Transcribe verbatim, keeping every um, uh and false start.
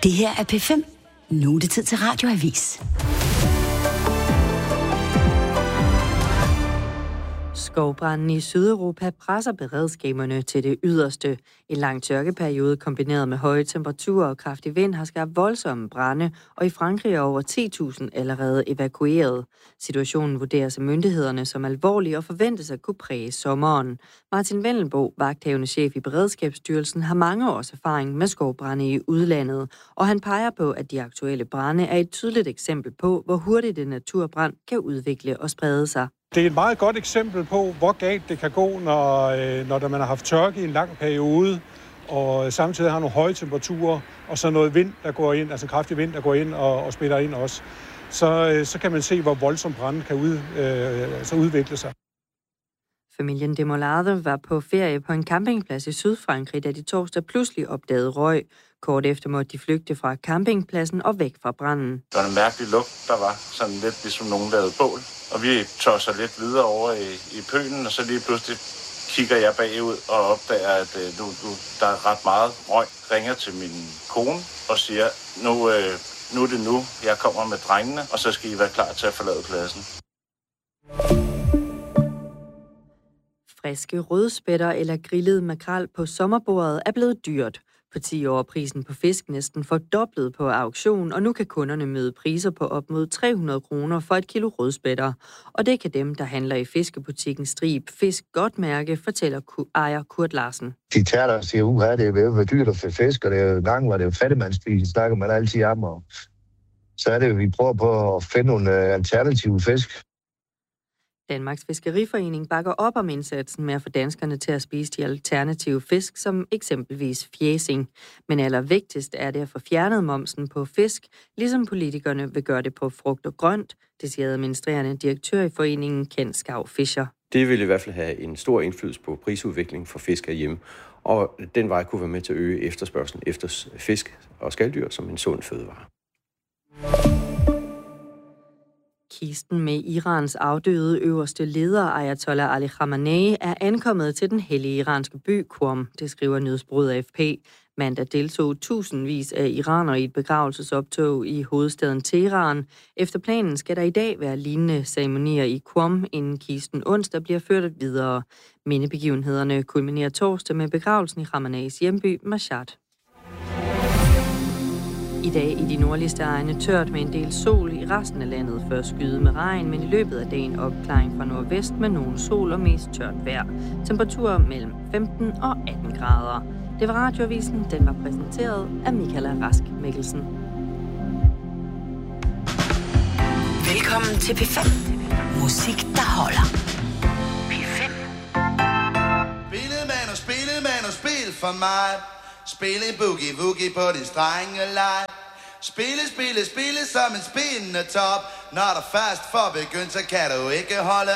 Det her er P fem. Nu er det tid til Radioavis. Skovbranden i Sydeuropa presser beredskaberne til det yderste. En lang tørkeperiode kombineret med høje temperaturer og kraftig vind har skabt voldsomme brande, og i Frankrig er over ti tusind allerede evakueret. Situationen vurderes af myndighederne som alvorlig og forventes at kunne præge sommeren. Martin Vendelbo, vagthavende chef i Beredskabsstyrelsen, har mange års erfaring med skovbrande i udlandet, og han peger på, at de aktuelle brande er et tydeligt eksempel på, hvor hurtigt en naturbrand kan udvikle og sprede sig. Det er et meget godt eksempel på, hvor galt det kan gå, når, øh, når man har haft tørke i en lang periode, og samtidig har nogle høje temperaturer, og så noget vind, der går ind, altså kraftig vind, der går ind og, og spiller ind også. Så, øh, så kan man se, hvor voldsom branden kan ud, øh, altså udvikle sig. Familien Demolade var på ferie på en campingplads i Sydfrankrig, da de torsdag pludselig opdagede røg. Kort efter måtte de flygte fra campingpladsen og væk fra branden. Der var en mærkelig lugt, der var sådan lidt ligesom nogen lavede bål. Og vi tosser lidt videre over i, i pølen, og så lige pludselig kigger jeg bagud og opdager, at øh, nu, nu, der er ret meget røg. Ringer til min kone og siger, nu, øh, nu er det nu, jeg kommer med drengene, og så skal I være klar til at forlade pladsen. Friske rødspætter eller grillet makrel på sommerbordet er blevet dyrt. På ti år er prisen på fisk næsten fordoblet på auktion, og nu kan kunderne møde priser på op mod tre hundrede kroner for et kilo rødspætter. Og det kan dem, der handler i fiskebutikken Strib Fisk godt mærke, fortæller ejer Kurt Larsen. De taler og siger, uha, det er jo dyrt at få fisk, og det er jo gang, hvor det er jo fattigmandsspil, snakker man altid om. Og så er det jo, vi prøver på at finde nogle alternative fisk. Danmarks Fiskeriforening bakker op om indsatsen med at få danskerne til at spise de alternative fisk, som eksempelvis fjæsing. Men allervigtigst er det at få fjernet momsen på fisk, ligesom politikerne vil gøre det på frugt og grønt. Det siger administrerende direktør i foreningen Ken Skau Fischer. Det vil i hvert fald have en stor indflydelse på prisudviklingen for fisk herhjemme, og den vej kunne være med til at øge efterspørgslen efter fisk og skaldyr som en sund fødevare. Kisten med Irans afdøde øverste leder, Ayatollah Ali Khamenei, er ankommet til den hellige iranske by Qom. Det skriver nyhedsbureauet A F P. Mandag deltog tusindvis af iranere i et begravelsesoptog i hovedstaden Teheran. Efter planen skal der i dag være lignende ceremonier i Qom, inden kisten onsdag bliver ført videre. Mindebegivenhederne kulminerer torsdag med begravelsen i Khameneis hjemby Mashhad. I dag i de nordligste egne tørt med en del sol, i resten af landet før skyde med regn, men i løbet af dagen opklaring fra nordvest med nogen sol og mest tørt vejr. Temperaturer mellem femten og atten grader. Det var Radioavisen, den var præsenteret af Michaela Rask Mikkelsen. Velkommen til P fem. Musik, der holder. P fem. Spillet man og spillet man og spil for mig. Spille boogie woogie på din strenge leg. Spille, spille, spille som en spindende top. Når der først får begyndt, så kan du ikke holde